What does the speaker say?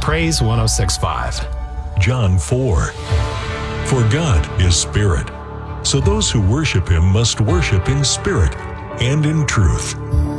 Praise 106.5. John 4. For God is spirit, so those who worship him must worship in spirit and in truth.